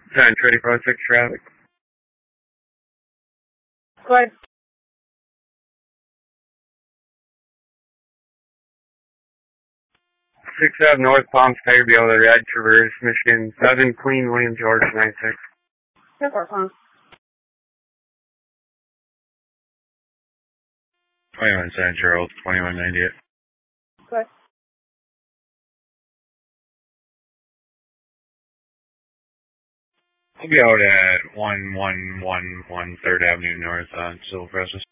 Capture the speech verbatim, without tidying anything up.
Sign twenty four six traffic. Go ahead. six Ave North, Palms, Fayetteville, the Red Traverse, Michigan, seven Queen William George, nine six. ten four, Palms. twenty-one San Charles, twenty-one ninety-eight. Go ahead. I'll be out at one one one one Third Avenue North on Civil Process.